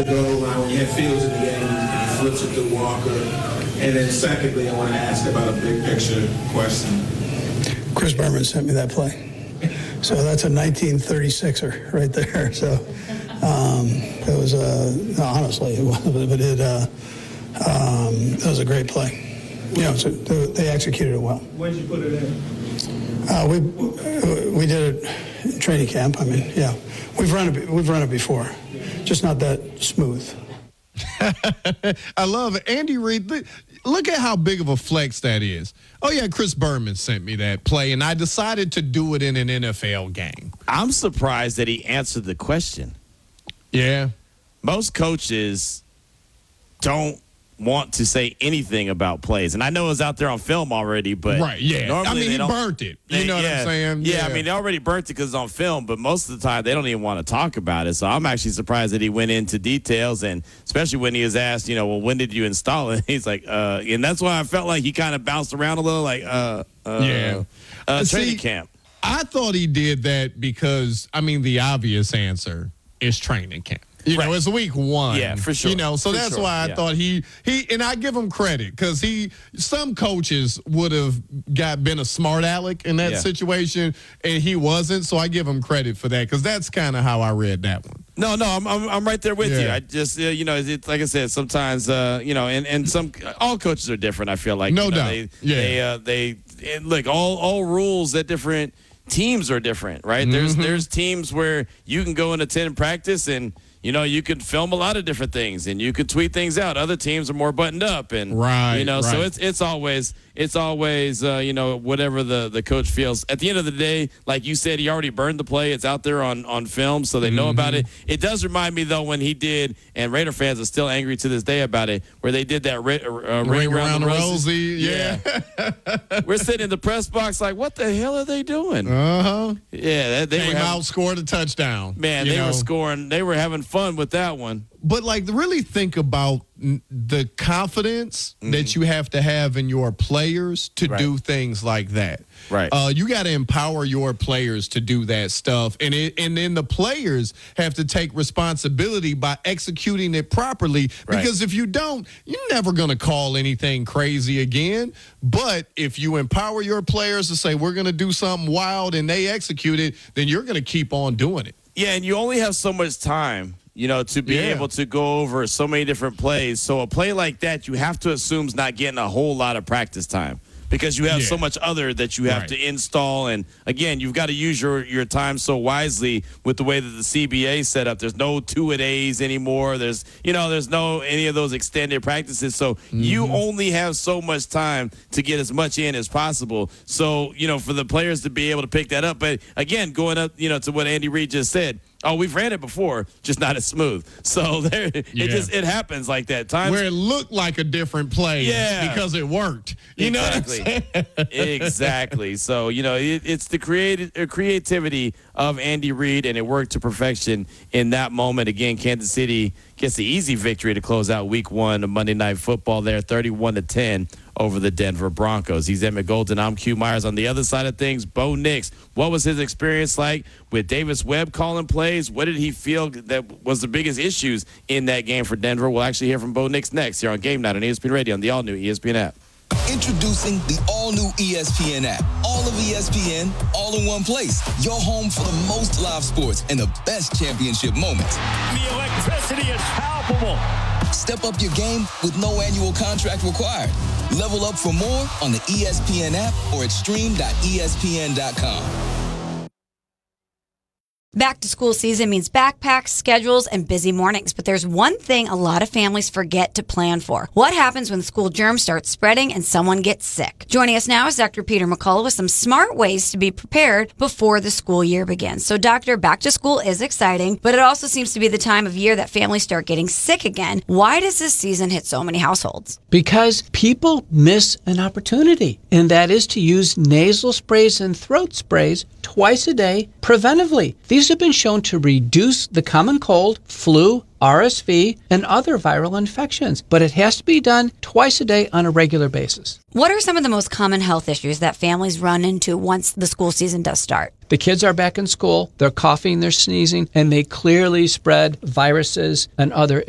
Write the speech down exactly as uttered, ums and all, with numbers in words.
the goal line, when you had Fields in the game, he flips it to Walker. And then secondly, I want to ask about a big picture question. Chris Berman sent me that play. So that's a nineteen thirty-sixer right there. So um, it was, uh, no, honestly, it was, but it, uh, um, it was a great play. You know, so they executed it well. When did you put it in? Uh, we we did it in training camp. I mean, yeah, we've run it. We've run it before, just not that smooth. I love it, Andy Reid. Look at how big of a flex that is. Oh, yeah, Chris Berman sent me that play, and I decided to do it in an N F L game. I'm surprised that he answered the question. Yeah. Most coaches don't want to say anything about plays. And I know it was out there on film already, but right, yeah. I mean, he burnt it. You they, know what yeah, I'm saying? Yeah, yeah, I mean, they already burnt it because it's on film, but most of the time they don't even want to talk about it. So I'm actually surprised that he went into details, and especially when he was asked, you know, well, when did you install it? He's like, uh, and that's why I felt like he kind of bounced around a little, like, uh, uh, yeah. uh, See, training camp. I thought he did that because, I mean, the obvious answer is training camp. You right. know, it's week one. Yeah, for sure. You know, so for that's sure. why I yeah. thought he he and I give him credit because he some coaches would have got been a smart aleck in that yeah. situation, and he wasn't. So I give him credit for that because that's kind of how I read that one. No, no, I'm I'm, I'm right there with yeah. you. I just uh, you know, it's like I said, sometimes uh, you know, and, and some all coaches are different. I feel like no you know, doubt. They, yeah, they uh, they and look all all rules at different teams are different, right? Mm-hmm. There's there's teams where you can go and attend practice and. You know, you could film a lot of different things, and you could tweet things out. Other teams are more buttoned up, and right, you know, right. so it's it's always it's always uh, you know whatever the, the coach feels. At the end of the day, like you said, he already burned the play. It's out there on, on film, so they mm-hmm. know about it. It does remind me though when he did, and Raider fans are still angry to this day about it, where they did that ra- uh, ring, ring around, around the Rosie. Yeah, yeah. We're sitting in the press box like, what the hell are they doing? Uh huh. Yeah, they came were having, out, scored a touchdown. Man, they know? were scoring. They were having fun with that one. But, like, really think about the confidence mm-hmm. that you have to have in your players to right. do things like that. Right. Uh, you got to empower your players to do that stuff. And it, and then the players have to take responsibility by executing it properly. Right. Because if you don't, you're never going to call anything crazy again. But if you empower your players to say, we're going to do something wild, and they execute it, then you're going to keep on doing it. Yeah, and you only have so much time. You know, to be yeah. able to go over so many different plays. So a play like that, you have to assume is not getting a whole lot of practice time because you have yeah. so much other that you have right. to install. And, again, you've got to use your, your time so wisely with the way that the C B A is set up. There's no two-a-days anymore. There's, you know, there's no any of those extended practices. So mm-hmm. you only have so much time to get as much in as possible. So, you know, for the players to be able to pick that up. But, again, going up, you know, to what Andy Reid just said, oh, we've ran it before, just not as smooth. So there, yeah. it just it happens like that. Times where it looked like a different play, yeah. because it worked. You exactly. know what I'm saying? Exactly. So you know, it, it's the creative uh, creativity of Andy Reid, and it worked to perfection in that moment. Again, Kansas City gets the easy victory to close out Week One of Monday Night Football. There, thirty-one to ten. Over the Denver Broncos. He's Emmett Golden. I'm Q Myers. On the other side of things, Bo Nix. What was his experience like with Davis Webb calling plays? What did he feel that was the biggest issues in that game for Denver? We'll actually hear from Bo Nix next here on Game Night on E S P N Radio on the all-new E S P N app. Introducing the all-new E S P N app. All of E S P N, all in one place. Your home for the most live sports and the best championship moments. The electricity is palpable. Step up your game with no annual contract required. Level up for more on the E S P N app or at stream dot E S P N dot com. Back to school season means backpacks, schedules, and busy mornings. But there's one thing a lot of families forget to plan for. What happens when school germs start spreading and someone gets sick? Joining us now is Doctor Peter McCullough with some smart ways to be prepared before the school year begins. So, Doctor, back to school is exciting, but it also seems to be the time of year that families start getting sick again. Why does this season hit so many households? Because people miss an opportunity, and that is to use nasal sprays and throat sprays twice a day preventively. These have been shown to reduce the common cold, flu, R S V, and other viral infections, but it has to be done twice a day on a regular basis. What are some of the most common health issues that families run into once the school season does start? The kids are back in school, they're coughing, they're sneezing, and they clearly spread viruses and other